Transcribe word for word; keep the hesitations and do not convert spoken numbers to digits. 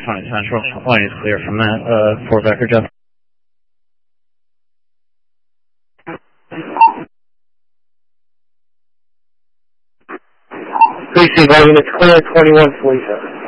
twenty Central. Line is clear from that. Uh, Fort Becker, Jeff. Precinct one, it's clear, twenty-one Felicia.